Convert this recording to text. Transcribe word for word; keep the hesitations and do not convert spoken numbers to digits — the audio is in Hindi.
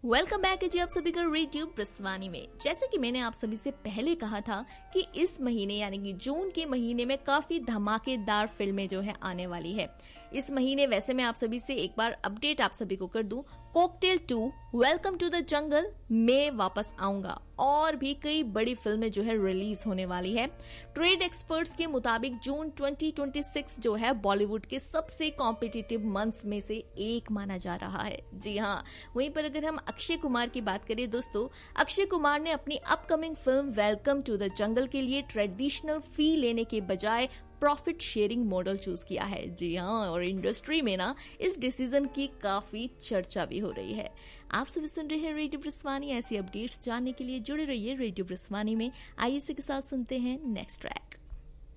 वेलकम बैक है जी आप सभी का रेडियो ब्रिस्वानी में। जैसे कि मैंने आप सभी से पहले कहा था कि इस महीने यानी कि जून के महीने में काफी धमाकेदार फिल्में जो है आने वाली है। इस महीने वैसे मैं आप सभी से एक बार अपडेट आप सभी को कर दूं, cocktail to, welcome to the jungle, मैं वापस आऊंगा और भी कई बड़ी फिल्में जो है रिलीज होने वाली है। ट्रेड एक्सपर्ट्स के मुताबिक जून दो हज़ार छब्बीस जो है बॉलीवुड के सबसे कॉम्पिटिटिव मंथ्स में से एक माना जा रहा है। जी हाँ, वहीं पर अगर हम अक्षय कुमार की बात करें दोस्तों, अक्षय कुमार ने अपनी upcoming film welcome to the jungle के लिए ट्रेडिशनल फी लेने के बजाय प्रॉफिट शेयरिंग मॉडल चूज किया है। जी हाँ, और इंडस्ट्री में ना इस डिसीजन की काफी चर्चा भी हो रही है। आप सभी सुन रहे हैं रेडियो ब्रिस्वानी। ऐसी अपडेट्स जानने के लिए जुड़े रहिए रेडियो ब्रिस्वानी में। आइए इसी के साथ सुनते हैं नेक्स्ट ट्रैक।